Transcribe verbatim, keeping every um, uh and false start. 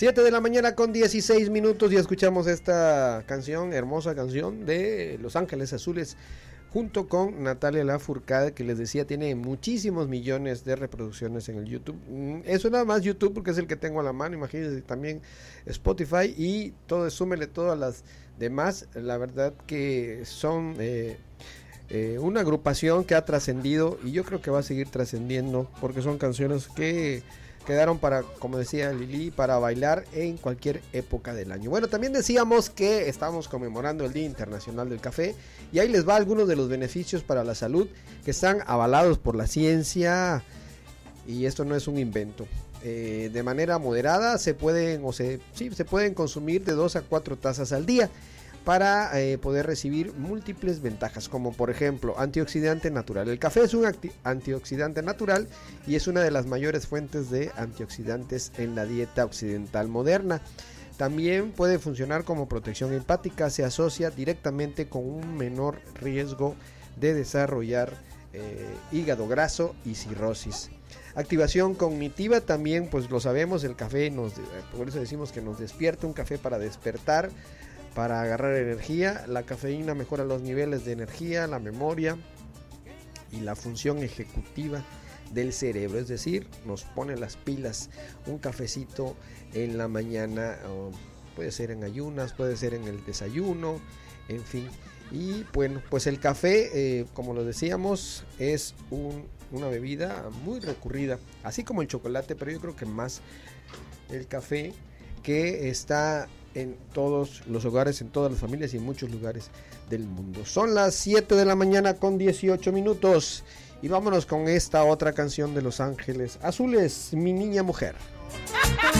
siete de la mañana con dieciséis minutos y escuchamos esta canción, hermosa canción de Los Ángeles Azules, junto con Natalia Lafourcade, que les decía tiene muchísimos millones de reproducciones en el YouTube. Eso nada más YouTube porque es el que tengo a la mano, imagínense también Spotify y todo, súmele todas las demás. La verdad que son eh, eh, una agrupación que ha trascendido y yo creo que va a seguir trascendiendo porque son canciones que quedaron para, como decía Lili, para bailar en cualquier época del año. Bueno, también decíamos que estamos conmemorando el Día Internacional del Café y ahí les va algunos de los beneficios para la salud que están avalados por la ciencia y esto no es un invento. Eh, de manera moderada se pueden o se, sí, se pueden consumir de dos a cuatro tazas al día para eh, poder recibir múltiples ventajas, como por ejemplo antioxidante natural. El café es un acti- antioxidante natural y es una de las mayores fuentes de antioxidantes en la dieta occidental moderna. También puede funcionar como protección hepática, se asocia directamente con un menor riesgo de desarrollar eh, hígado graso y cirrosis. Activación cognitiva también, pues lo sabemos, el café nos, por eso decimos que nos despierta, un café para despertar, para agarrar energía. La cafeína mejora los niveles de energía, la memoria y la función ejecutiva del cerebro, es decir, nos pone las pilas. Un cafecito en la mañana, oh, puede ser en ayunas, puede ser en el desayuno, en fin. Y bueno, pues el café, eh, como lo decíamos, es un, una bebida muy recurrida, así como el chocolate, pero yo creo que más el café, que está en todos los hogares, en todas las familias y en muchos lugares del mundo. Son las siete de la mañana con dieciocho minutos y vámonos con esta otra canción de Los Ángeles Azules, Mi Niña Mujer.